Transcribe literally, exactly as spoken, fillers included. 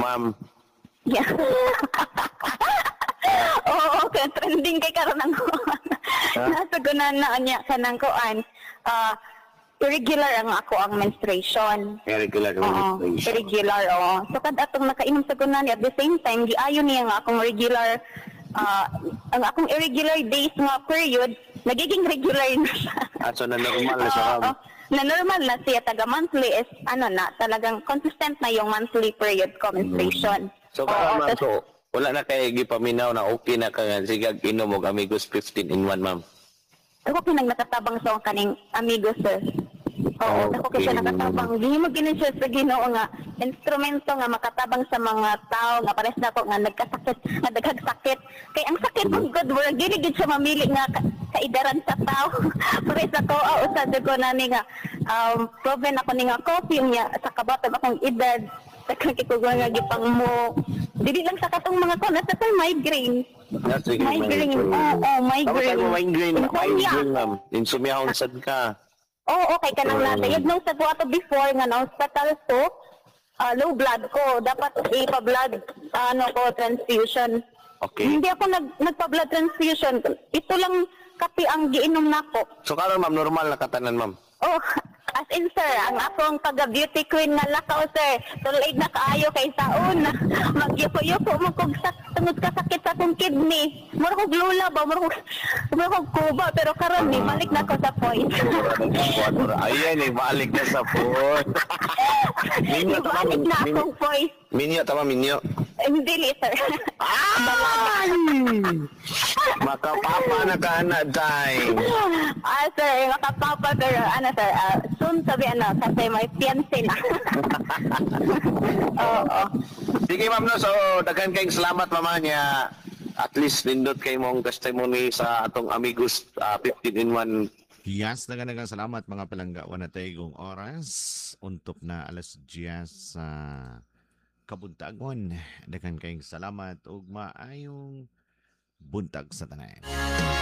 ma'am. Yeah. Oo, okay. Trending kay karon ang kuan. Nasugunan na niya kanang kuan. Ah, irregular ang ako ang menstruation. Irregular Oo, menstruation. irregular, oo. So, kada atong nakainom sa kunan, at the same time, giayo niya nga akong regular, ah, ang akong irregular days nga period, nagiging regular na siya. At so na normal na siya, ma'am. Oo, na normal na siya, taga monthly is, ano na, talagang consistent na yung monthly period ko, menstruation. So, Oo, karon ma'am, tas- so, wala na kayo gipaminaw na okay na ka nga. Sige, inom og Amigos fifteen in one, ma'am. Ako pinag nakatabang sa kaning amigos, sir. Oo, Okay. ako kasi nakatabang. Hindi mo ginin siya sa Ginoo nga instrumento nga makatabang sa mga tao nga pares na ako nga nagkasakit, nga daghang sakit. Kay ang sakit mm. God, wala gili gid siya mamili nga ka, kaidaran sa tao. Pares ako ah, usad ko nani nga um proven ako ni nga coffee niya sa kabaton akong edad. Takang kikuha nga gipang mo. Dili lang sa katong mga ko nasa kay migraine. That's sige, Migraine. Oo, oh, migraine. Tapos migraine, Insomnia. migraine, ma'am. Insomnia sad ka. Oo, okay ka nang nasa. Yun nung sa buhato before nga na hospital to, ah, low blood ko. Dapat ipa-blood, ano ko, transfusion. Okay. Hindi ako nag, nagpa-blood transfusion. Ito lang kape ang giinom nako. So, karon ma'am, normal na katanan, ma'am. Oh, as in sir, ang akong taga-beauty queen nga lakaw sir. Tulid na kaayo kay saon. Magyuko-yuko mo kung sa tungod ka sakit sa akong kidney. Mura kong lula ba? Mura kong, mura kong kuba. Pero karon ni balik na ko sa point. Ayan, eh, balik na sa point. Minyo tama, Balik na minyo. akong point. Minyo tama, minyo. Eh, Hindi, sir. Ay! Makapapa na ka na, day. Ah, sir, makapapa, pero ano, sir, ah, soon sabi, ano, kasi may fiancé na. Oo. Sige, ma'am, no. So, daghan kayong salamat, mama niya. At least, nindot kayo mong testimony sa atong Amigos uh, fifteen in one. Yes, nagang salamat mga palangga. Wana tayo kong oras. Untop na alas diyes sa kabuntagon. Daghan kayong salamat ug maayong buntag sa tanan.